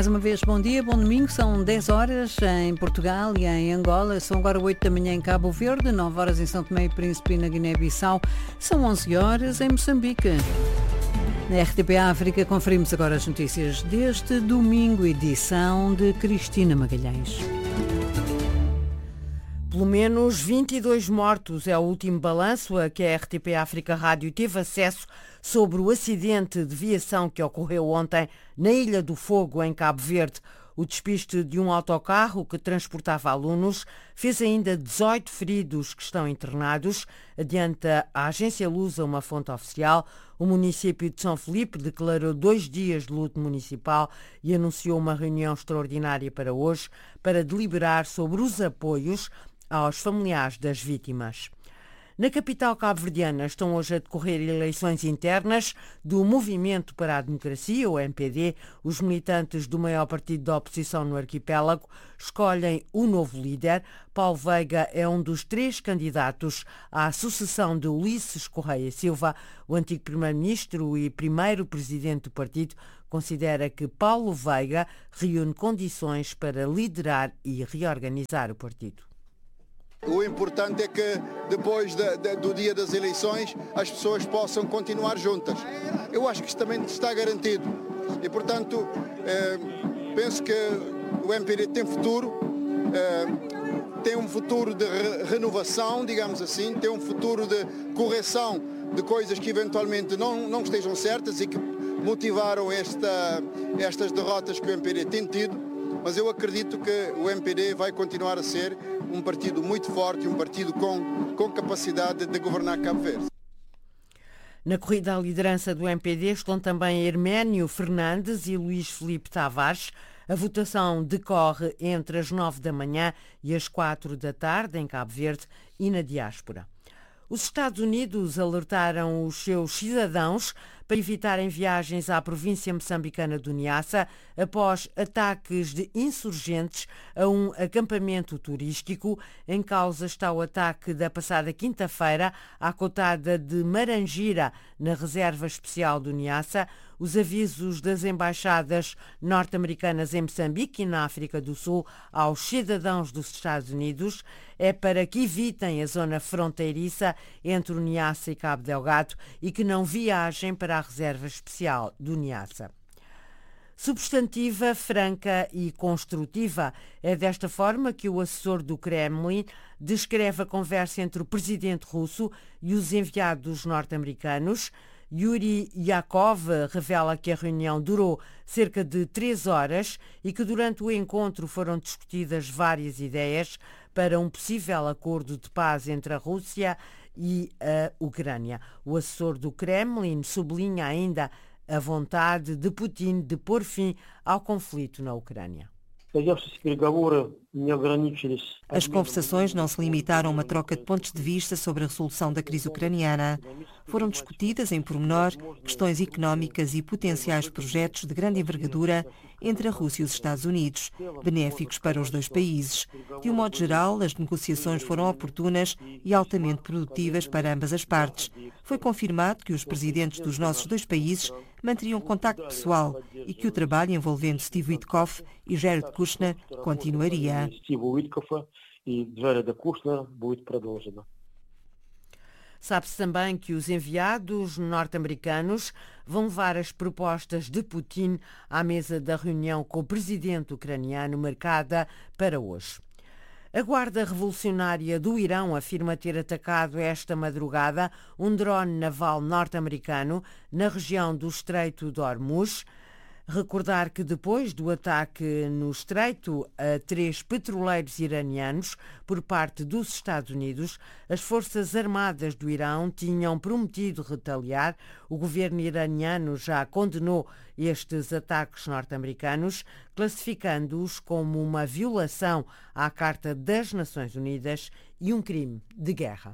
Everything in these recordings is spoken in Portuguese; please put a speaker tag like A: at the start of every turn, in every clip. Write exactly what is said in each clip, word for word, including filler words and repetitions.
A: Mais uma vez, bom dia, bom domingo. São dez horas em Portugal e em Angola. São agora oito da manhã em Cabo Verde, nove horas em São Tomé e Príncipe e na Guiné-Bissau. São onze horas em Moçambique. Na R T P África conferimos agora as notícias deste domingo, edição de Cristina Magalhães.
B: Pelo menos vinte e dois mortos é o último balanço a que a R T P África Rádio teve acesso sobre o acidente de viação que ocorreu ontem na Ilha do Fogo, em Cabo Verde. O despiste de um autocarro que transportava alunos fez ainda dezoito feridos que estão internados. Adianta a agência Lusa, uma fonte oficial. O município de São Felipe declarou dois dias de luto municipal e anunciou uma reunião extraordinária para hoje para deliberar sobre os apoios aos familiares das vítimas. Na capital cabo-verdiana estão hoje a decorrer eleições internas do Movimento para a Democracia, o M P D. Os militantes do maior partido da oposição no arquipélago escolhem o novo líder. Paulo Veiga é um dos três candidatos à sucessão de Ulisses Correia Silva. O antigo primeiro-ministro e primeiro presidente do partido considera que Paulo Veiga reúne condições para liderar e reorganizar o partido.
C: O importante é que depois de, de, do dia das eleições as pessoas possam continuar juntas. Eu acho que isso também está garantido e, portanto, eh, penso que o M P D tem futuro, eh, tem um futuro de re- renovação, digamos assim, tem um futuro de correção de coisas que eventualmente não, não estejam certas e que motivaram esta, estas derrotas que o M P D tem tido. Mas eu acredito que o M P D vai continuar a ser um partido muito forte, um partido com, com capacidade de governar Cabo Verde.
B: Na corrida à liderança do M P D estão também Herménio Fernandes e Luís Filipe Tavares. A votação decorre entre as nove da manhã e as quatro da tarde em Cabo Verde e na diáspora. Os Estados Unidos alertaram os seus cidadãos para evitarem viagens à província moçambicana do Niassa após ataques de insurgentes a um acampamento turístico. Em causa está o ataque da passada quinta-feira à cotada de Marangira, na Reserva Especial do Niassa. Os avisos das embaixadas norte-americanas em Moçambique e na África do Sul aos cidadãos dos Estados Unidos é para que evitem a zona fronteiriça entre o Niassa e Cabo Delgado e que não viajem para a Reserva Especial do Niassa. Substantiva, franca e construtiva. É desta forma que o assessor do Kremlin descreve a conversa entre o presidente russo e os enviados norte-americanos. Yuri Yakov revela que a reunião durou cerca de três horas e que durante o encontro foram discutidas várias ideias para um possível acordo de paz entre a Rússia e a Ucrânia. O assessor do Kremlin sublinha ainda a vontade de Putin de pôr fim ao conflito na Ucrânia.
D: As conversações não se limitaram a uma troca de pontos de vista sobre a resolução da crise ucraniana. Foram discutidas em pormenor questões económicas e potenciais projetos de grande envergadura entre a Rússia e os Estados Unidos, benéficos para os dois países. De um modo geral, as negociações foram oportunas e altamente produtivas para ambas as partes. Foi confirmado que os presidentes dos nossos dois países manteriam contacto pessoal e que o trabalho envolvendo Steve Witkoff e Jared Kushner continuaria.
B: Sabe-se também que os enviados norte-americanos vão levar as propostas de Putin à mesa da reunião com o presidente ucraniano marcada para hoje. A Guarda Revolucionária do Irão afirma ter atacado esta madrugada um drone naval norte-americano na região do Estreito de Hormuz. Recordar que depois do ataque no Estreito a três petroleiros iranianos por parte dos Estados Unidos, as Forças Armadas do Irão tinham prometido retaliar. O governo iraniano já condenou estes ataques norte-americanos, classificando-os como uma violação à Carta das Nações Unidas e um crime de guerra.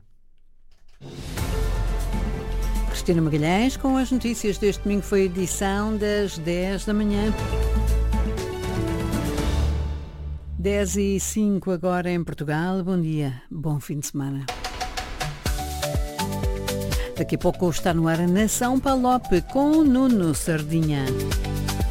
A: Cristina Magalhães com as notícias deste domingo. Foi a edição das dez da manhã. dez e cinco agora em Portugal. Bom dia, bom fim de semana. Daqui a pouco está no ar a Nação Palope com Nuno Sardinha.